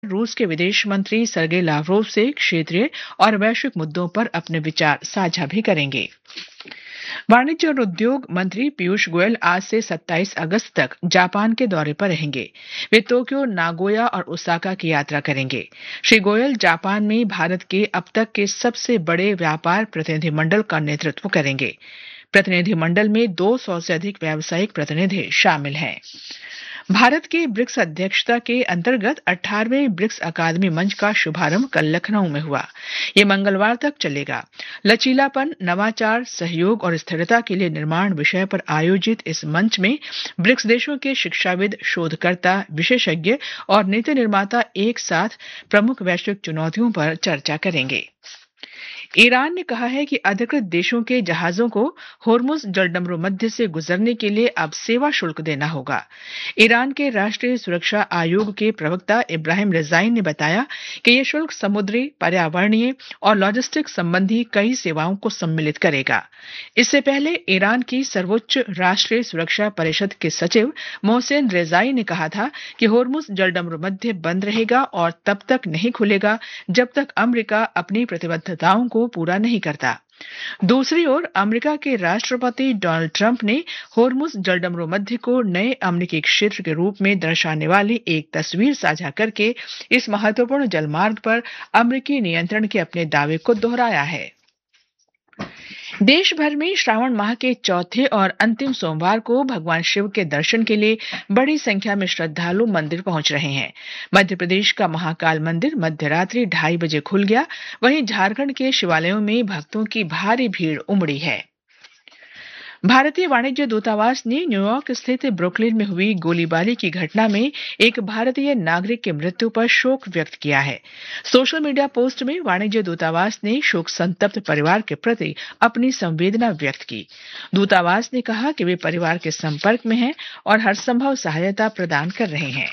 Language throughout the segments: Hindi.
रूस के विदेश मंत्री सर्गेई लावरोव से क्षेत्रीय और वैश्विक मुद्दों पर अपने विचार साझा भी करेंगे। वाणिज्य और उद्योग मंत्री पीयूष गोयल आज से 27 अगस्त तक जापान के दौरे पर रहेंगे। वे टोक्यो, नागोया और ओसाका की यात्रा करेंगे। श्री गोयल जापान में भारत के अब तक के सबसे बड़े व्यापार प्रतिनिधिमंडल का नेतृत्व करेंगे। प्रतिनिधिमंडल में 200 से अधिक व्यावसायिक प्रतिनिधि शामिल हैं। भारत के ब्रिक्स अध्यक्षता के अंतर्गत 18वें ब्रिक्स अकादमी मंच का शुभारंभ कल लखनऊ में हुआ। ये मंगलवार तक चलेगा। लचीलापन, नवाचार, सहयोग और स्थिरता के लिए निर्माण विषय पर आयोजित इस मंच में ब्रिक्स देशों के शिक्षाविद, शोधकर्ता, विशेषज्ञ और नीति निर्माता एक साथ प्रमुख वैश्विक चुनौतियों पर चर्चा करेंगे। ईरान ने कहा है कि अधिकृत देशों के जहाजों को होर्मुज जलडमरू मध्य से गुजरने के लिए अब सेवा शुल्क देना होगा। ईरान के राष्ट्रीय सुरक्षा आयोग के प्रवक्ता इब्राहिम रिजाई ने बताया कि यह शुल्क समुद्री, पर्यावरणीय और लॉजिस्टिक संबंधी कई सेवाओं को सम्मिलित करेगा। इससे पहले ईरान की सर्वोच्च राष्ट्रीय सुरक्षा परिषद के सचिव मोहसेन रेजाई ने कहा था कि होर्मुज जलडमरू मध्य बंद रहेगा और तब तक नहीं खुलेगा जब तक अमेरिका अपनी प्रतिबद्धताओं को पूरा नहीं करता। दूसरी ओर अमेरिका के राष्ट्रपति डोनाल्ड ट्रंप ने होर्मुज जलडमरू मध्य को नए अमेरिकी क्षेत्र के रूप में दर्शाने वाली एक तस्वीर साझा करके इस महत्वपूर्ण जलमार्ग पर अमेरिकी नियंत्रण के अपने दावे को दोहराया है। देश भर में श्रावण माह के चौथे और अंतिम सोमवार को भगवान शिव के दर्शन के लिए बड़ी संख्या में श्रद्धालु मंदिर पहुंच रहे हैं। मध्य प्रदेश का महाकाल मंदिर मध्यरात्रि 2:30 बजे खुल गया। वहीं झारखंड के शिवालयों में भक्तों की भारी भीड़ उमड़ी है। भारतीय वाणिज्य दूतावास ने न्यूयॉर्क स्थित ब्रुकलिन में हुई गोलीबारी की घटना में एक भारतीय नागरिक की मृत्यु पर शोक व्यक्त किया है। सोशल मीडिया पोस्ट में वाणिज्य दूतावास ने शोक संतप्त परिवार के प्रति अपनी संवेदना व्यक्त की। दूतावास ने कहा कि वे परिवार के संपर्क में हैं और हर संभव सहायता प्रदान कर रहे हैं।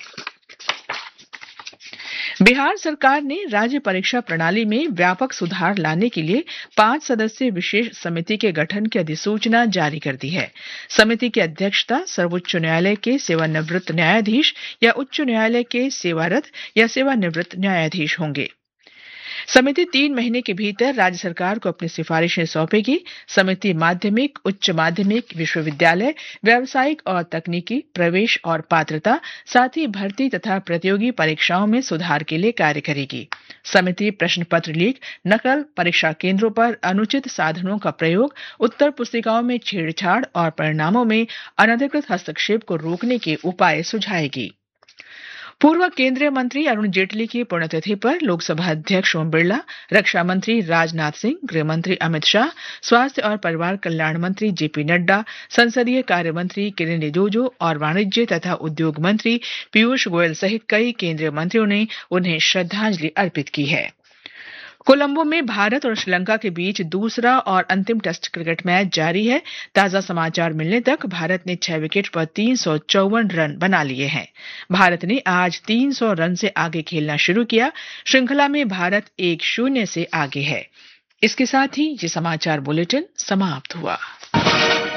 बिहार सरकार ने राज्य परीक्षा प्रणाली में व्यापक सुधार लाने के लिए 5 सदस्यीय विशेष समिति के गठन की अधिसूचना जारी कर दी है। समिति की अध्यक्षता सर्वोच्च न्यायालय के सेवानिवृत्त न्यायाधीश या उच्च न्यायालय के सेवारत या सेवानिवृत्त न्यायाधीश होंगे। समिति 3 महीने के भीतर राज्य सरकार को अपनी सिफारिशें सौंपेगी। समिति माध्यमिक, उच्च माध्यमिक, विश्वविद्यालय, व्यावसायिक और तकनीकी प्रवेश और पात्रता, साथ ही भर्ती तथा प्रतियोगी परीक्षाओं में सुधार के लिए कार्य करेगी। समिति प्रश्न पत्र लीक, नकल, परीक्षा केंद्रों पर अनुचित साधनों का प्रयोग, उत्तर पुस्तिकाओं में छेड़छाड़ और परिणामों में अनधिकृत हस्तक्षेप को रोकने के उपाय सुझाएगी। पूर्व केंद्रीय मंत्री अरुण जेटली की पुण्यतिथि पर लोकसभा अध्यक्ष ओम बिरला, रक्षा मंत्री राजनाथ सिंह, गृह मंत्री अमित शाह, स्वास्थ्य और परिवार कल्याण मंत्री जेपी नड्डा, संसदीय कार्य मंत्री किरेन रिजिजू और वाणिज्य तथा उद्योग मंत्री पीयूष गोयल सहित कई केंद्रीय मंत्रियों ने उन्हें श्रद्धांजलि अर्पित की है। कोलंबो में भारत और श्रीलंका के बीच दूसरा और अंतिम टेस्ट क्रिकेट मैच जारी है। ताजा समाचार मिलने तक भारत ने 6 विकेट पर 354 रन बना लिए हैं। भारत ने आज 300 रन से आगे खेलना शुरू किया। श्रृंखला में भारत 1-0 से आगे है। इसके साथ ही ये समाचार बुलेटिन समाप्त हुआ।